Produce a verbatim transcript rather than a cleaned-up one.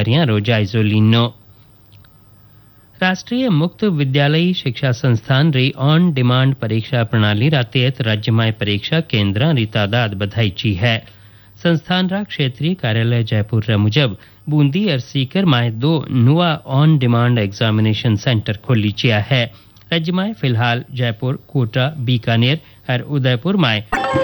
तैयारियां रो जायजो लीनो। राष्ट्रीय मुक्त विद्यालयी शिक्षा संस्थान री ऑन डिमांड परीक्षा प्रणाली रा तहत राज्यमय परीक्षा केंद्रां री तादाद बढ़ाई है। संस्थान रा क्षेत्रीय कार्यालय जयपुर रा मुजब बूंदी और सीकर में दो नुआ ऑन डिमांड एग्जामिनेशन सेंटर खोली चिया है। राज्य में फिलहाल जयपुर, कोटा, बीकानेर और उदयपुर में